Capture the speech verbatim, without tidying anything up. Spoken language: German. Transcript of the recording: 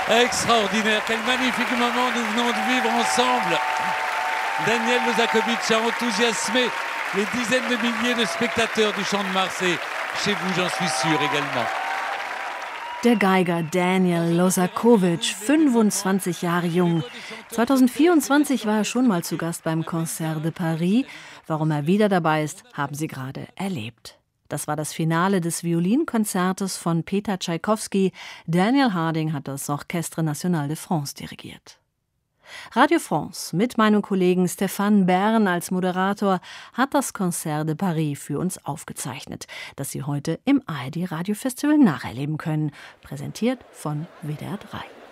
Extraordinaire, quel magnifique moment nous venons de vivre ensemble. Daniel Lozakovitch a enthousiasmé les dizaines de milliers de spectateurs du Chant de Mars et chez vous, j'en suis sûr également. Der Geiger Daniel Lozakovitch, fünfundzwanzig Jahre jung. zweitausendvierundzwanzig war er schon mal zu Gast beim Concert de Paris. Warum er wieder dabei ist, haben Sie gerade erlebt. Das war das Finale des Violinkonzertes von Peter Tschaikowski. Daniel Harding hat das Orchestre National de France dirigiert. Radio France mit meinem Kollegen Stéphane Bern als Moderator hat das Concert de Paris für uns aufgezeichnet, das Sie heute im A R D Radiofestival nacherleben können. Präsentiert von W D R drei.